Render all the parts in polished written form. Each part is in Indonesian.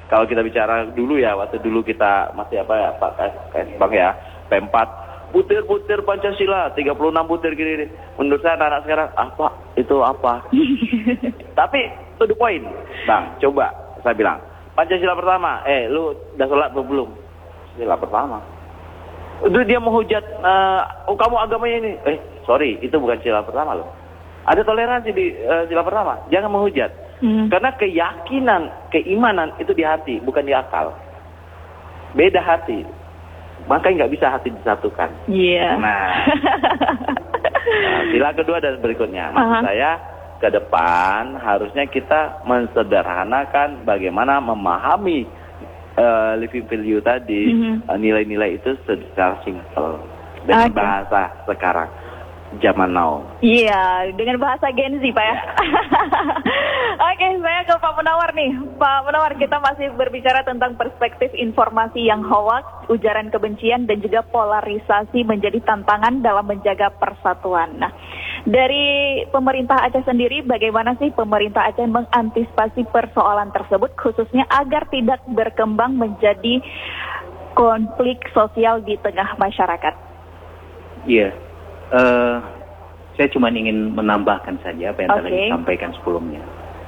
Kalau kita bicara dulu ya, waktu dulu kita masih apa ya, Pak Bang ya, P4, butir-butir Pancasila, 36 butir gini. Menurut saya anak-anak sekarang, apa? Itu apa? Tapi, to the point. Bang, coba saya bilang, Pancasila pertama, lu udah sholat belum? Pancasila pertama. Itu dia menghujat, kamu agamanya ini. Sorry, itu bukan sila pertama loh. Ada toleransi di sila pertama, jangan menghujat. Karena keyakinan, keimanan itu di hati, bukan di akal. Beda hati. Makanya nggak bisa hati disatukan. Iya. Nah, sila kedua dan berikutnya. Maksud saya, ke depan harusnya kita mensederhanakan bagaimana memahami living value tadi, nilai-nilai itu secara simpel. Dengan bahasa sekarang. Zaman now. Iya, dengan bahasa Gen Z, Pak ya. Oke, saya ke Pak Munawar nih. Pak Munawar, kita masih berbicara tentang perspektif informasi yang hoax, ujaran kebencian, dan juga polarisasi menjadi tantangan dalam menjaga persatuan. Nah, dari pemerintah Aceh sendiri, bagaimana sih pemerintah Aceh mengantisipasi persoalan tersebut, khususnya agar tidak berkembang menjadi konflik sosial di tengah masyarakat? Iya. Saya cuma ingin menambahkan saja apa yang tadi disampaikan sebelumnya.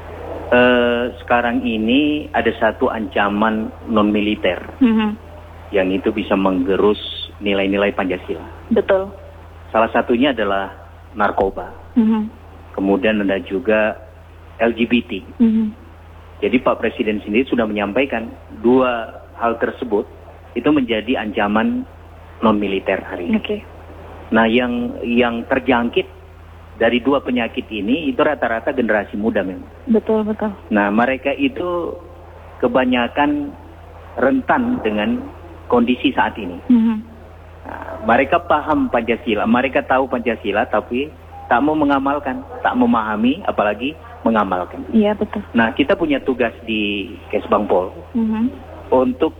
Sekarang ini ada satu ancaman non-militer yang itu bisa menggerus nilai-nilai Pancasila. Betul. Salah satunya adalah narkoba. Kemudian ada juga LGBT. Jadi Pak Presiden sendiri sudah menyampaikan dua hal tersebut itu menjadi ancaman non-militer hari ini. Nah, yang terjangkit dari dua penyakit ini itu rata-rata generasi muda memang. Betul. Nah, mereka itu kebanyakan rentan dengan kondisi saat ini. Nah, mereka paham Pancasila, mereka tahu Pancasila, tapi tak mau mengamalkan, tak memahami, apalagi mengamalkan. Iya, betul. Nah, kita punya tugas di Kesbangpol untuk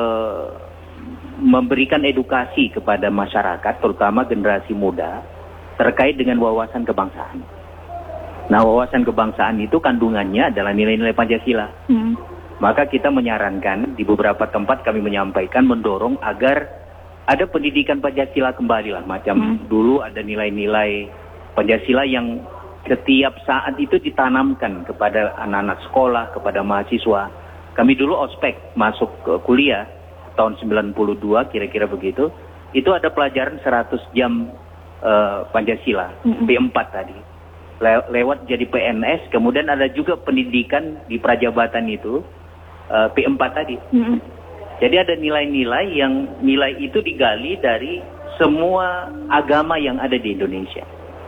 memberikan edukasi kepada masyarakat, terutama generasi muda, terkait dengan wawasan kebangsaan. Nah, wawasan kebangsaan itu kandungannya adalah nilai-nilai Pancasila. Maka kita menyarankan, di beberapa tempat kami menyampaikan, mendorong agar ada pendidikan Pancasila kembali lah. Macam dulu ada nilai-nilai Pancasila yang setiap saat itu ditanamkan kepada anak-anak sekolah, kepada mahasiswa. Kami dulu ospek masuk ke kuliah, tahun 92 kira-kira begitu, itu ada pelajaran 100 jam Pancasila, P4 tadi. Lewat jadi PNS, kemudian ada juga pendidikan di prajabatan itu, P4 tadi. Jadi ada nilai-nilai yang nilai itu digali dari semua agama yang ada di Indonesia.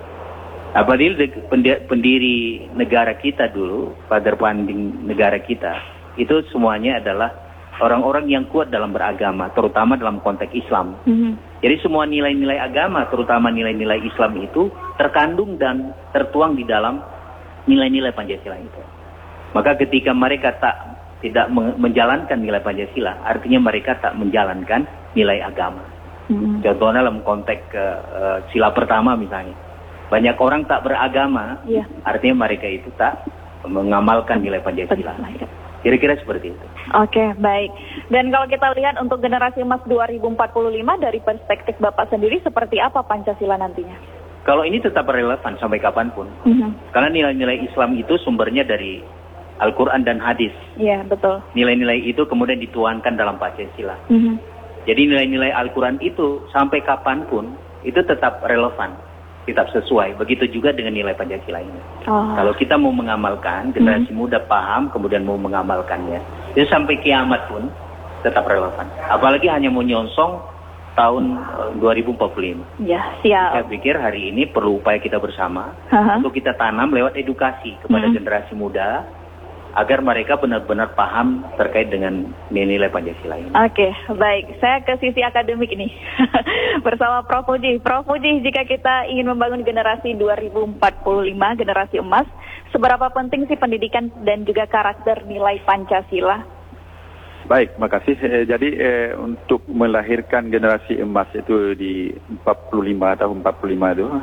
Apalagi pendiri negara kita dulu, father founding negara kita, itu semuanya adalah orang-orang yang kuat dalam beragama, terutama dalam konteks Islam. Jadi semua nilai-nilai agama, terutama nilai-nilai Islam itu terkandung dan tertuang di dalam nilai-nilai Pancasila itu. Maka ketika mereka tidak menjalankan nilai Pancasila, artinya mereka tak menjalankan nilai agama. Contohnya dalam konteks sila pertama misalnya, banyak orang tak beragama, artinya mereka itu tak mengamalkan nilai Pancasila. Kira-kira seperti itu. Oke, baik. Dan kalau kita lihat untuk generasi emas 2045 dari perspektif Bapak sendiri, seperti apa Pancasila nantinya? Kalau ini tetap relevan sampai kapanpun. Karena nilai-nilai Islam itu sumbernya dari Al-Quran dan hadis. Iya, betul. Nilai-nilai itu kemudian dituangkan dalam Pancasila. Jadi nilai-nilai Al-Quran itu sampai kapanpun itu tetap relevan, tetap sesuai. Begitu juga dengan nilai Pancasila ini. Kalau kita mau mengamalkan, generasi muda paham, kemudian mau mengamalkannya, itu sampai kiamat pun tetap relevan. Apalagi hanya mau nyonsong tahun 2045. Ya, siap. Saya pikir hari ini perlu upaya kita bersama untuk kita tanam lewat edukasi kepada generasi muda, agar mereka benar-benar paham terkait dengan nilai Pancasila ini. Oke, baik. Saya ke sisi akademik ini. Bersama Prof. Puji. Prof. Puji, jika kita ingin membangun generasi 2045, generasi emas, seberapa penting sih pendidikan dan juga karakter nilai Pancasila? Baik, makasih. Jadi untuk melahirkan generasi emas itu di 45 tahun 45 itu,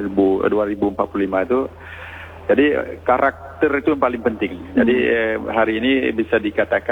2045 itu, jadi karakter itu yang paling penting. Jadi hari ini bisa dikatakan